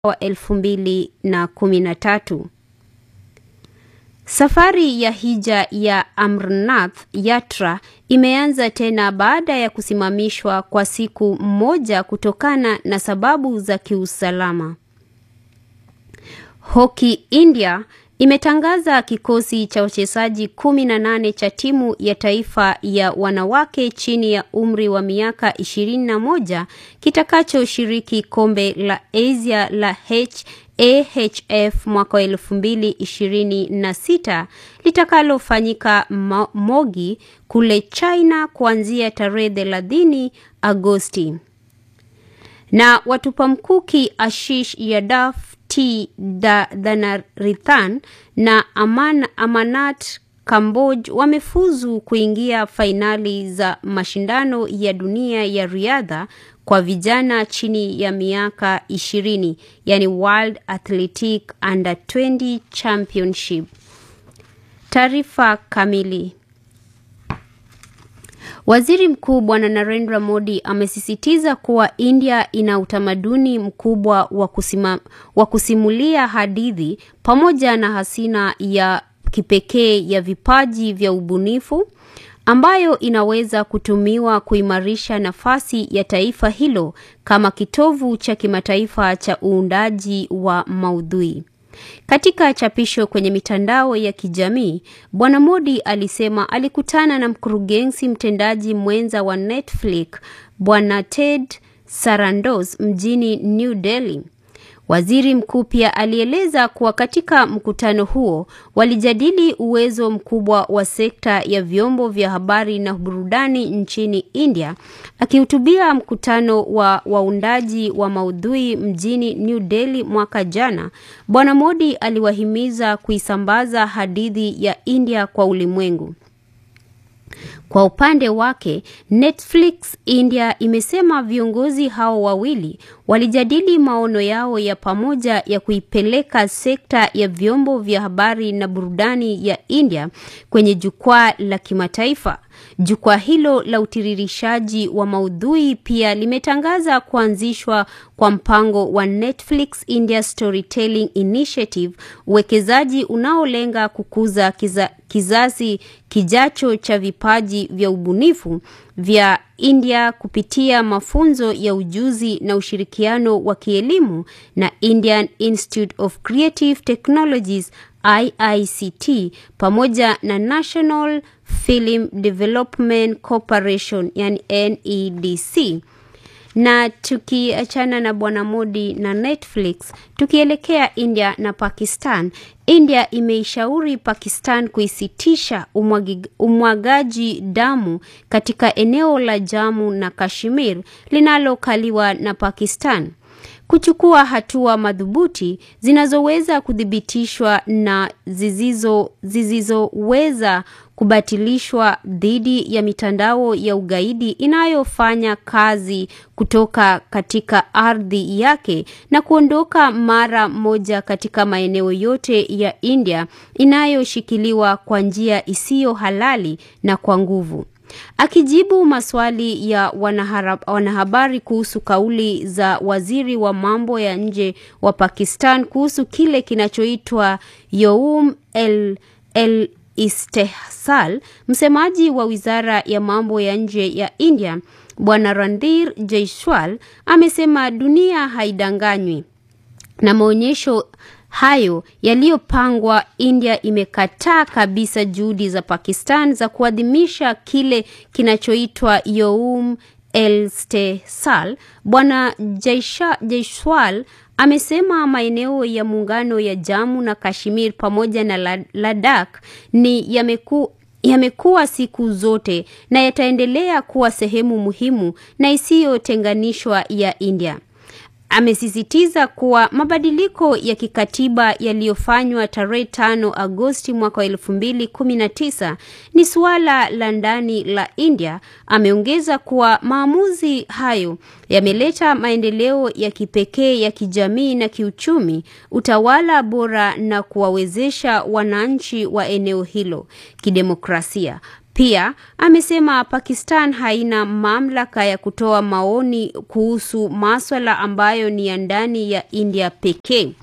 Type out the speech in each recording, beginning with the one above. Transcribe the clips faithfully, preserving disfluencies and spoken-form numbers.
wa elfu mbili na kumi na tatu. Safari ya hija ya Amarnath Yatra imeanza tena baada ya kusimamishwa kwa siku moja kutokana na sababu za kiusalama. Hockey India imetangaza kikosi cha wachezaji kumi na nane cha timu ya taifa ya wanawake chini ya umri wa miaka ishirini na moja kitakachoshiriki kombe la Asia la H A H F mwaka elfu mbili ishirini na sita litakalofanyika Mogi kule China kuanzia tarehe thelathini Agosti. Na watupa mkuki Ashish Yadav T Dhanarithan na Aman Amanat Kamboj wamefuzu kuingia fainali za mashindano ya dunia ya riadha kwa vijana chini ya miaka ishirini, yani World Athletic Under twenty Championship. Taarifa kamili. Waziri Mkuu Bwana Narendra Modi amesisitiza kuwa India ina utamaduni mkubwa wa kusima, wa kusimulia hadithi pamoja na hazina ya kipekee ya vipaji vya ubunifu ambayo inaweza kutumiwa kuimarisha nafasi ya taifa hilo kama kitovu cha kimataifa cha uundaji wa maudhui. Katika chapisho kwenye mitandao ya kijamii, Bwana Modi alisema alikutana na mkurugenzi mtendaji mwenza wa Netflix, Bwana Ted Sarandos mjini New Delhi. Waziri mkuu pia alieleza kuwa katika mkutano huo walijadili uwezo mkubwa wa sekta ya vyombo vya habari na burudani nchini India. Akihutubia mkutano wa waundaji wa maudhui mjini New Delhi mwaka jana, Bwana Modi aliwahimiza kuisambaza hadithi ya India kwa ulimwengu. Kwa upande wake, Netflix India imesema viongozi hao wawili walijadili maono yao ya pamoja ya kuipeleka sekta ya vyombo vya habari na burudani ya India kwenye jukwaa la kimataifa. Jukwaa hilo la utiririshaji wa maudhui pia limetangaza kuanzishwa kwa mpango wa Netflix India Storytelling Initiative, uwekezaji unaolenga kukuza kiza, kizazi kijacho cha vipaji vya ubunifu vya India kupitia mafunzo ya ujuzi na ushirikiano wa kielimu na Indian Institute of Creative Technologies I I C T pamoja na National Film Development Corporation, yani N E D C. Na tukiachana na Bwana Modi na Netflix, tukielekea India na Pakistan. India imeishauri Pakistan kuisitisha umwagaji damu katika eneo la Jammu na Kashmir linalokaliwa na Pakistan, kuchukua hatua madhubuti zinazoweza kudhibitishwa na zizizo zisizoweza kubatilishwa dhidi ya mitandao ya ugaidi inayofanya kazi kutoka katika ardhi yake na kuondoka mara moja katika maeneo yote ya India inayoshikiliwa kwa njia isiyo halali na kwa nguvu. Akijibu maswali ya wanahabari kuhusu kauli za waziri wa mambo ya nje wa Pakistan kuhusu kile kinachoitwa Youm el, el Istehsal, msemaji wa wizara ya mambo ya nje ya India, Bwana Randhir Jaiswal, amesema dunia haidanganywi na maonyesho hayo yaliyopangwa. India imekataa kabisa juhudi za Pakistan za kuadhimisha kile kinachoitwa Youm el Istehsal. Bwana Jaiswal amesema maeneo ya muungano ya Jammu na Kashmir pamoja na Ladakh ni yameku yamekuwa siku zote na yataendelea kuwa sehemu muhimu na isiyotenganishwa ya India. Amesisitiza kuwa mabadiliko ya kikatiba yaliyofanywa tarehe tano Agosti mwaka elfu mbili kumi na tisa ni suala la ndani la India. Ameongeza kuwa maamuzi hayo yameleta maendeleo ya kipekee ya kijamii na kiuchumi, utawala bora na kuwawezesha wananchi wa eneo hilo kidemokrasia. Pia amesema Pakistan haina mamlaka ya kutoa maoni kuhusu masuala ambayo ni ya ndani ya India pekee.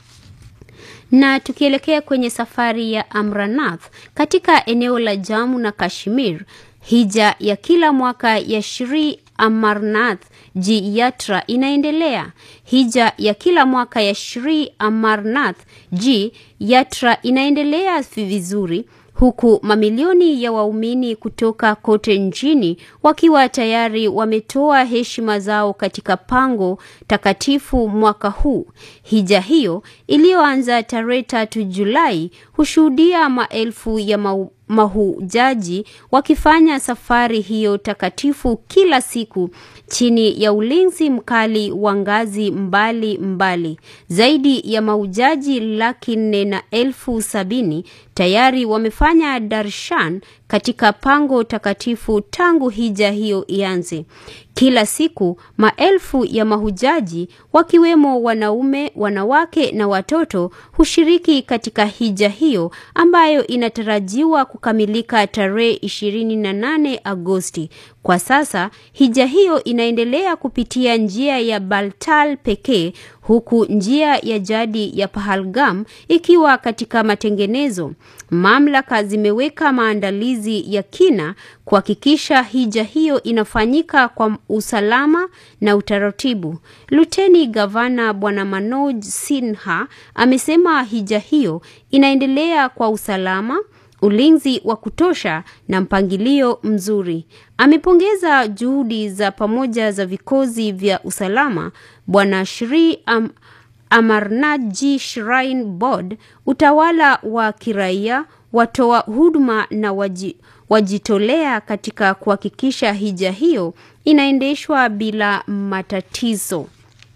Na tukielekea kwenye safari ya Amarnath katika eneo la Jammu na Kashmir, hija ya kila mwaka ya Shri Amarnath Ji Yatra inaendelea. Hija ya kila mwaka ya Shri Amarnath Ji Yatra inaendelea vizuri, huku mamilioni ya waumini kutoka kote nchini wakiwa tayari wametoa heshima zao katika pango takatifu mwaka huu. Hija hiyo iliyoanza tarehe tatu Julai hushuhudia maelfu ya mau mahujaji wakifanya safari hiyo takatifu kila siku chini ya ulinzi mkali wa ngazi mbali mbali. Zaidi ya mahujaji laki nne na elfu sabini tayari wamefanya darshan katika pango takatifu tangu hija hiyo ianze. Kila siku maelfu ya mahujaji wakiwemo wanaume, wanawake na watoto hushiriki katika hija hiyo ambayo inatarajiwa kukamilika tarehe ishirini na nane Agosti. Kwa sasa hija hiyo inaendelea kupitia njia ya Baltal pekee, huku njia ya jadi ya Pahalgam ikiwa katika matengenezo. Mamlaka zimeweka maandalizi ya kina kuhakikisha hija hiyo inafanyika kwa usalama na utaratibu. Luteni Gavana Bwana Manoj Sinha amesema hija hiyo inaendelea kwa usalama, ulinzi wa kutosha na mpangilio mzuri. Amepongeza juhudi za pamoja za vikosi vya usalama, Bwana Shri Am Amarnath Ji Shrine Board, utawala wa kiraia, watoa huduma na waji, wajitolea katika kuhakikisha hija hiyo inaendeshwa bila matatizo.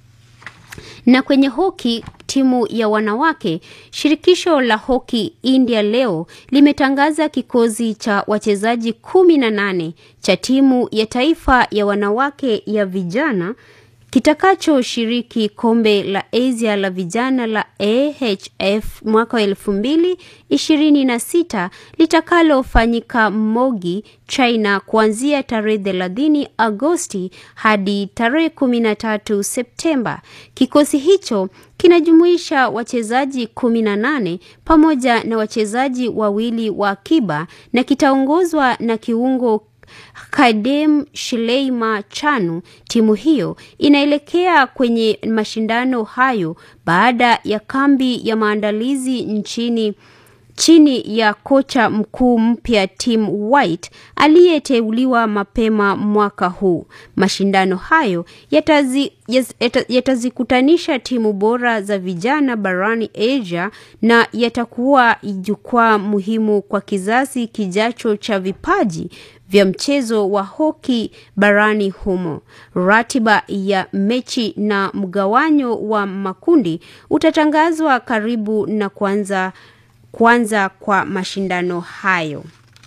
Na kwenye hoki, timu ya wanawake, shirikisho la hoki India leo limetangaza kikosi cha wachezaji kumi na nane cha timu ya taifa ya wanawake ya vijana kitakacho shiriki kombe la Asia la vijana la A H F mwaka elfu mbili ishirini na sita litakalofanyika Mogi, China kuanzia tarehe thelathini Agosti hadi tarehe kumi na tatu Septemba. Kikosi hicho kinajumuisha wachezaji kumi na nane pamoja na wachezaji wawili wa akiba na kitaongozwa na kiungo Kadem Shileima Chanu. Timu hiyo inaelekea kwenye mashindano hayo baada ya kambi ya maandalizi nchini chini ya kocha mkuu mpya Tim White aliyeteuliwa mapema mwaka huu. Mashindano hayo yatazi, yatazikutanisha timu bora za vijana barani Asia na yatakuwa jukwaa muhimu kwa kizazi kijacho cha vipaji vya mchezo wa hoki barani humo. Ratiba ya mechi na mgawanyo wa makundi utatangazwa karibu na kuanza kwanza kwa mashindano hayo.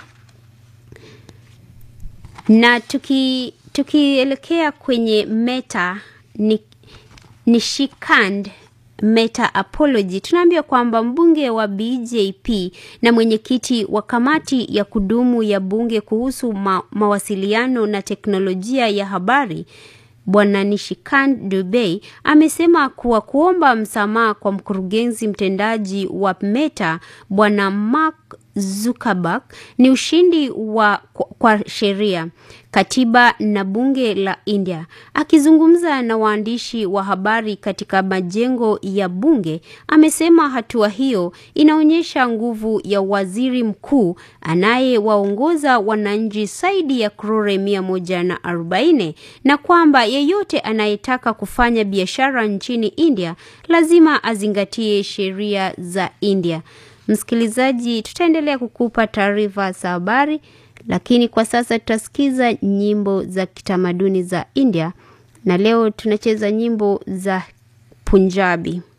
Na tuki tukielekea kwenye Meta ni, Nishikant Meta apology, tunaambia kwamba mbunge wa B J P na mwenyekiti wa kamati ya kudumu ya bunge kuhusu ma, mawasiliano na teknolojia ya habari Bwana Nishikant Dubey amesema kuwa kuomba msamaha kwa mkurugenzi mtendaji wa Meta Bwana Mark Zuckerberg ni ushindi wa kwa sheria, katiba na bunge la India. Akizungumza na waandishi wa habari katika majengo ya bunge, amesema hatua hiyo inaonyesha nguvu ya waziri mkuu anayewaongoza wananchi zaidi ya crore mia moja na arobaini na kwamba yeyote anayetaka kufanya biashara nchini India lazima azingatie sheria za India. Msikilizaji, tutaendelea kukupa taarifa za habari, lakini kwa sasa tutasikiza nyimbo za kitamaduni za India, na leo tunacheza nyimbo za Punjabi.